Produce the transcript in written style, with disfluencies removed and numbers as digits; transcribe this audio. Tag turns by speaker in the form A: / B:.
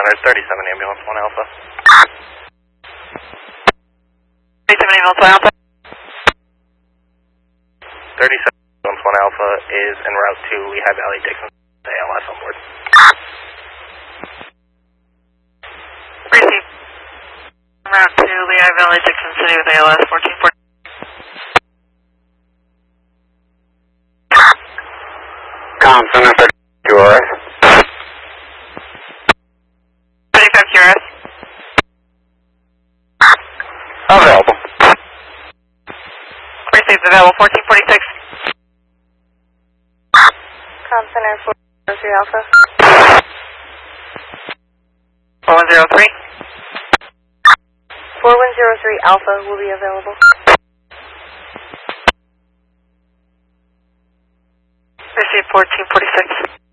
A: Center, 37 Ambulance 1 Alpha.
B: 37 Ambulance 1 Alpha.
A: 37 Ambulance 1 Alpha is en route to Lehigh Valley Dixon. ALS on board.
B: Receive. En route to Lehigh Valley Dixon City with ALS 1440.
A: Center, 32 QRS.
B: 35 QRS.
A: Available.
B: Received available 1446.
C: Center 403 Alpha.
B: 4103.
C: 4103 Alpha will be available.
B: Received 1446.